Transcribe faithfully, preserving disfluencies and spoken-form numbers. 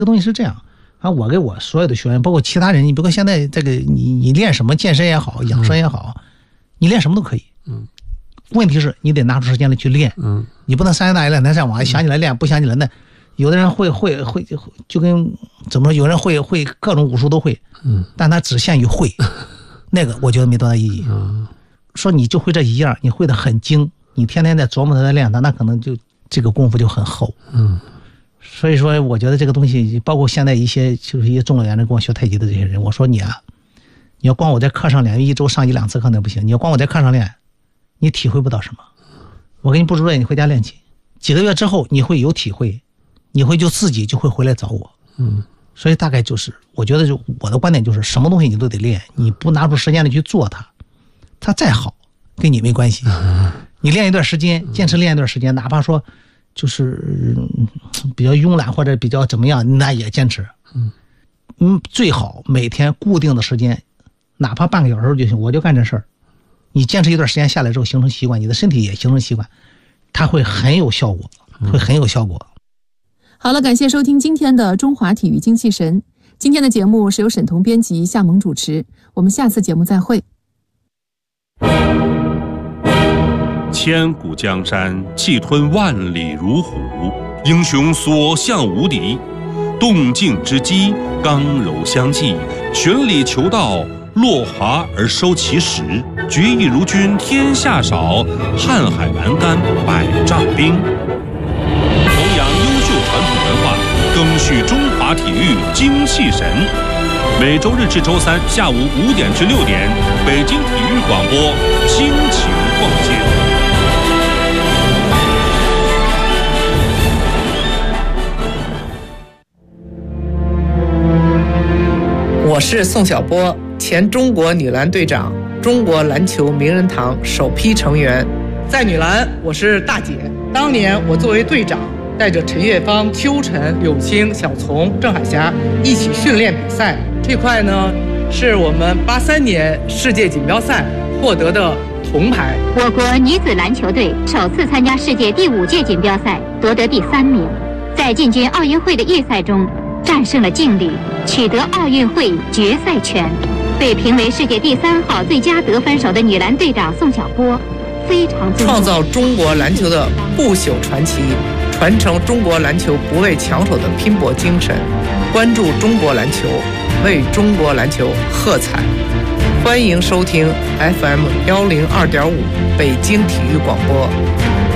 这东西是这样啊，我给我所有的学员，包括其他人，你比如说现在这个你你练什么，健身也好，养生也好，嗯、你练什么都可以。嗯，问题是你得拿出时间来去练。嗯，你不能三天打鱼两天晒网，想起来练，不想起来那。有的人会会会就跟怎么说？有人会会各种武术都会，嗯，但他只限于会，那个我觉得没多大意义。嗯，说你就会这一样，你会的很精，你天天在琢磨它在练它，那可能就这个功夫就很厚。嗯，所以说我觉得这个东西，包括现在一些就是一些中老年人跟我学太极的这些人，我说你啊，你要光我在课上练，一周上一两次课那不行，你要光我在课上练，你体会不到什么。我给你布置作业，你回家练去，几个月之后你会有体会。你会就自己就会回来找我，嗯，所以大概就是我觉得就我的观点就是什么东西你都得练，你不拿出时间来去做它，它再好跟你没关系。你练一段时间，坚持练一段时间，哪怕说就是比较慵懒或者比较怎么样，那也坚持。嗯嗯，最好每天固定的时间，哪怕半个小时就行，我就干这事儿。你坚持一段时间下来之后形成习惯，你的身体也形成习惯，它会很有效果，会很有效果。 好了，感谢收听今天的中华体育精气神。今天的节目是由沈彤编辑，夏萌主持。我们下次节目再会。 千古江山，气吞万里如虎，英雄所向无敌。动静之机，刚柔相济，循理求道，落华而收其实。决意如君天下少，瀚海阑干百丈冰。传统文化，更续中华体育精气神。每周日至周三下午五点至六点，北京体育广播倾情奉献。 我是宋晓波，前中国女篮队长，中国篮球名人堂首批成员。在女篮，我是大姐。当年我作为队长，带着陈月芳、邱晨、柳青、小丛、郑海霞一起训练比赛。这块呢，是我们八三年世界锦标赛获得的铜牌。 我国女子篮球队首次参加世界第五届锦标赛，夺得第三名。在进军奥运会的预赛中，战胜了劲旅，取得奥运会决赛权。被评为世界第三号最佳得分手的女篮队长宋晓波，非常创造中国篮球的不朽传奇。传承中国篮球不畏强手的拼搏精神，关注中国篮球，为中国篮球喝彩。欢迎收听 F M 幺零二点五北京体育广播。